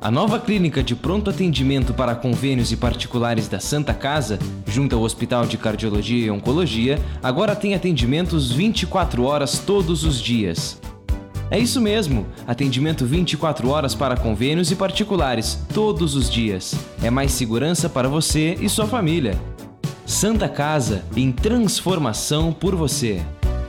A nova clínica de pronto atendimento para convênios e particulares da Santa Casa, junto ao Hospital de Cardiologia e Oncologia, agora tem atendimentos 24 horas todos os dias. É isso mesmo, atendimento 24 horas para convênios e particulares, todos os dias. É mais segurança para você e sua família. Santa Casa, em transformação por você.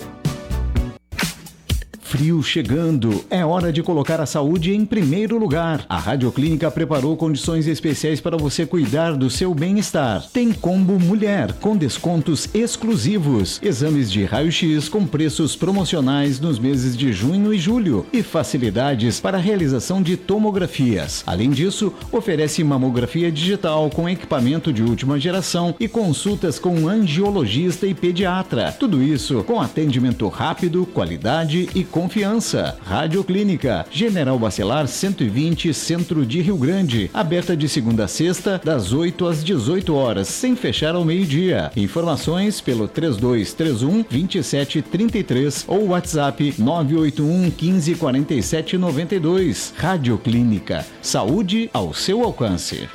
Frio chegando, é hora de colocar a saúde em primeiro lugar. A Radioclínica preparou condições especiais para você cuidar do seu bem-estar. Tem combo mulher, com descontos exclusivos, exames de raio-x com preços promocionais nos meses de junho e julho e facilidades para a realização de tomografias. Além disso, oferece mamografia digital com equipamento de última geração e consultas com angiologista e pediatra. Tudo isso com atendimento rápido, qualidade e confiança. Radioclínica, General Bacelar 120, Centro de Rio Grande. Aberta de segunda a sexta, das 8 às 18 horas, sem fechar ao meio-dia. Informações pelo 3231-2733 ou WhatsApp 981 15 47 92. Radioclínica, saúde ao seu alcance.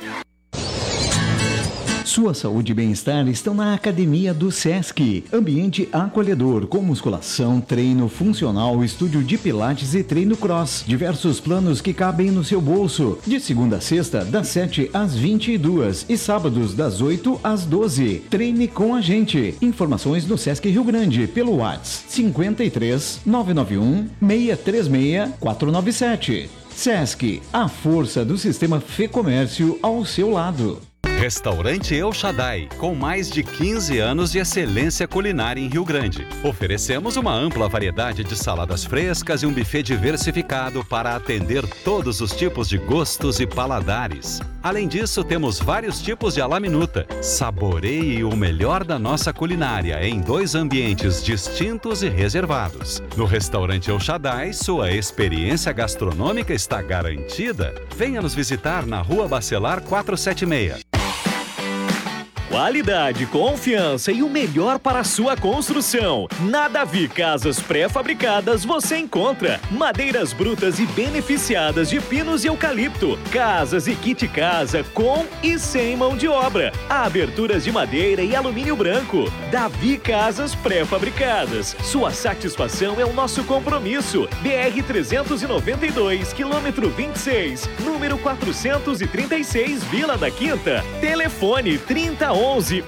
Sua saúde e bem-estar estão na Academia do Sesc. Ambiente acolhedor, com musculação, treino funcional, estúdio de pilates e treino cross. Diversos planos que cabem no seu bolso. De segunda a sexta, das 7 às 22 e sábados, das 8 às 12. Treine com a gente. Informações no Sesc Rio Grande, pelo WhatsApp 53 991 636 497. Sesc, a força do sistema Fê Comércio ao seu lado. Restaurante El Shaddai, com mais de 15 anos de excelência culinária em Rio Grande. Oferecemos uma ampla variedade de saladas frescas e um buffet diversificado para atender todos os tipos de gostos e paladares. Além disso, temos vários tipos de à la minuta. Saboreie o melhor da nossa culinária em 2 ambientes distintos e reservados. No Restaurante El Shaddai, sua experiência gastronômica está garantida. Venha nos visitar na Rua Bacelar 476. Qualidade, confiança e o melhor para a sua construção. Na Davi Casas Pré-Fabricadas você encontra madeiras brutas e beneficiadas de pinos e eucalipto, casas e kit casa com e sem mão de obra, aberturas de madeira e alumínio branco. Davi Casas Pré-Fabricadas. Sua satisfação é o nosso compromisso. BR-392, quilômetro 26, número 436, Vila da Quinta. Telefone 3011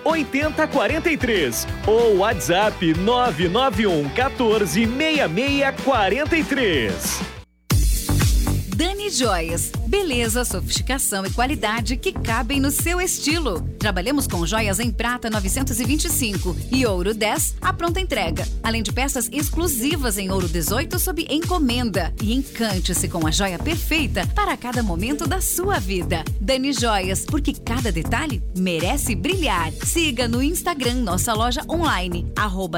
8043 ou WhatsApp 991 14 6643. Dani Joias. Beleza, sofisticação e qualidade que cabem no seu estilo. Trabalhamos com joias em prata 925 e ouro 10 à pronta entrega. Além de peças exclusivas em ouro 18 sob encomenda. E encante-se com a joia perfeita para cada momento da sua vida. Dani Joias, porque cada detalhe merece brilhar. Siga no Instagram nossa loja online,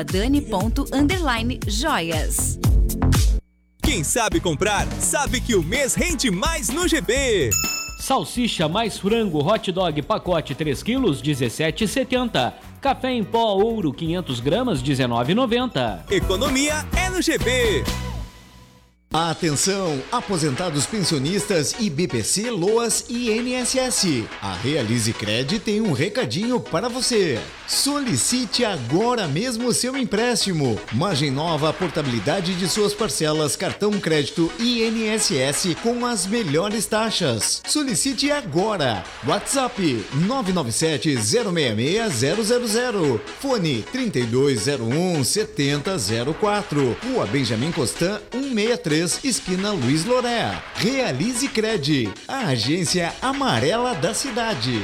@dani._joias. Quem sabe comprar, sabe que o mês rende mais no GB. Salsicha mais frango hot dog pacote 3 quilos, 17,70. Café em pó ouro 500 gramas, 19,90. Economia é no GB. Atenção, aposentados pensionistas e BPC, LOAS e INSS. A Realize Cred tem um recadinho para você. Solicite agora mesmo seu empréstimo. Margem nova, portabilidade de suas parcelas, cartão crédito e INSS com as melhores taxas. Solicite agora. WhatsApp 997-066-000. Fone 3201-7004. Rua Benjamin Constant 163. Esquina Luiz Loré. Realize Cred, a agência amarela da cidade.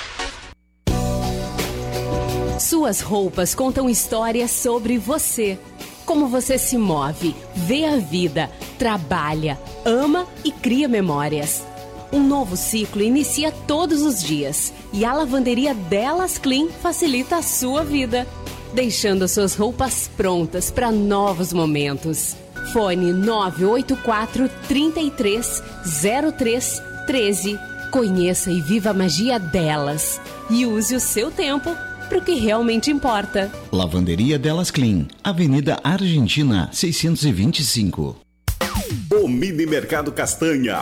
Suas roupas contam histórias sobre você. Como você se move, vê a vida, trabalha, ama e cria memórias. Um novo ciclo inicia todos os dias e a lavanderia Delas Clean facilita a sua vida, deixando suas roupas prontas para novos momentos. Fone 984 33 03 13. Conheça e viva a magia delas. E use o seu tempo para o que realmente importa. Lavanderia Delas Clean, Avenida Argentina 625. O Mini Mercado Castanha,